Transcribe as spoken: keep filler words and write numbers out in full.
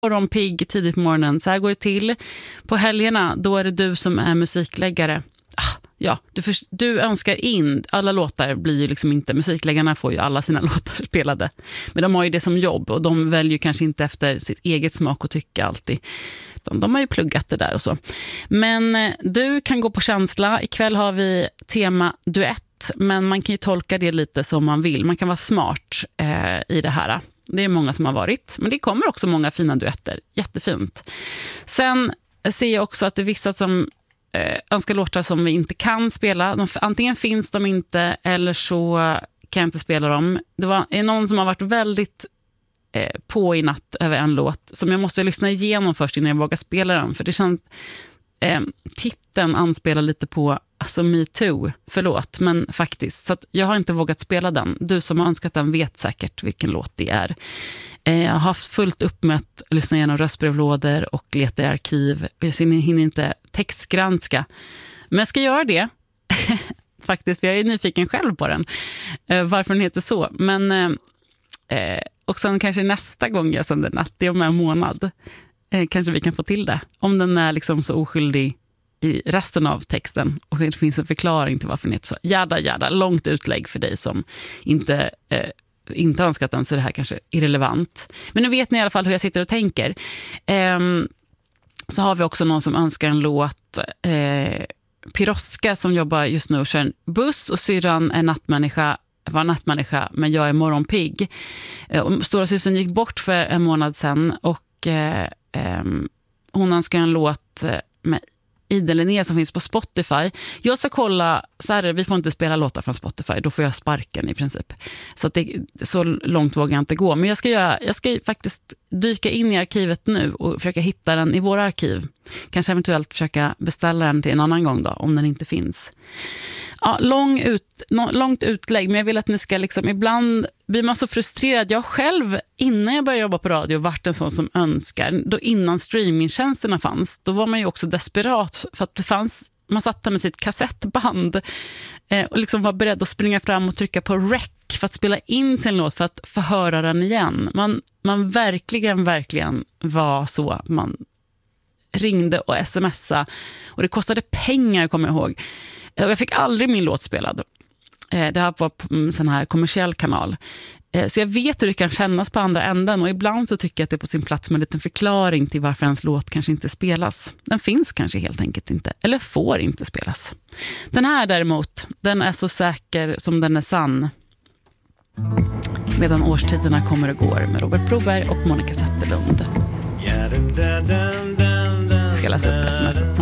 Morgonpigg tidigt på morgonen. Så här går det till. På helgerna, då är det du som är musikläggare. Ah, ja, du, för, du önskar in. Alla låtar blir ju liksom inte... Musikläggarna får ju alla sina låtar spelade. Men de har ju det som jobb. Och de väljer kanske inte efter sitt eget smak och tycka alltid. De har ju pluggat det där och så. Men du kan gå på känsla. Ikväll har vi tema duett. Men man kan ju tolka det lite som man vill. Man kan vara smart eh, i det här. Det är många som har varit. Men det kommer också många fina duetter. Jättefint. Sen ser jag också att det är vissa som eh, önskar låtar som vi inte kan spela. De, antingen finns de inte eller så kan jag inte spela dem. Det var, är någon som har varit väldigt eh, på i natt över en låt som jag måste lyssna igenom först innan jag vågar spela den. För det känns... Eh, titeln anspelar lite på alltså Me Too, förlåt, men faktiskt. Så att jag har inte vågat spela den. Du som har önskat den vet säkert vilken låt det är. Eh, jag har haft fullt upp med att lyssna igenom röstbrevlådor och leta i arkiv. Jag hinner inte textgranska. Men jag ska göra det. Faktiskt, för jag är nyfiken själv på den. Eh, varför den heter så. Men, eh, och sen kanske nästa gång jag sänder natt, det är om en månad. Eh, kanske vi kan få till det. Om den är liksom så oskyldig i resten av texten och det finns en förklaring till varför den heter så. Jada, jada, långt utlägg för dig som inte, eh, inte önskat den, så är det här kanske irrelevant. Men nu vet ni i alla fall hur jag sitter och tänker. Eh, så har vi också någon som önskar en låt. Eh, Piroska som jobbar just nu och kör en buss, och syrran är nattmänniska, var nattmänniska, men jag är morgonpigg. Eh, stora systern gick bort för en månad sedan och eh, eh, hon önskar en låt med Ida Linné som finns på Spotify. Jag ska kolla, så här, vi får inte spela låtar från Spotify, då får jag sparken i princip. Så att det, så långt vågar jag inte gå. Men jag ska, göra, jag ska faktiskt dyka in i arkivet nu och försöka hitta den i våra arkiv. Kanske eventuellt försöka beställa den till en annan gång då, om den inte finns. Ja, lång ut, långt utlägg, men jag vill att ni ska liksom, ibland blir man så frustrerad. Jag själv, innan jag började jobba på radio, vart en sån som önskar. Då innan streamingtjänsterna fanns, då var man ju också desperat för att det fanns, man satt där med sitt kassettband eh, och liksom var beredd att springa fram och trycka på rec för att spela in sin låt för att få höra den igen. Man, man verkligen, verkligen var så att man ringde och smsade och det kostade pengar, kommer jag ihåg. Jag fick aldrig min låt spelad. Det här var på en sån här kommersiell kanal. Så jag vet hur det kan kännas på andra änden. Och ibland så tycker jag att det är på sin plats med en liten förklaring till varför ens låt kanske inte spelas. Den finns kanske helt enkelt inte. Eller får inte spelas. Den här däremot, den är så säker som den är sann. Medan årstiderna kommer och går med Robert Broberg och Monica Zetterlund. Ska läsa upp smset snart.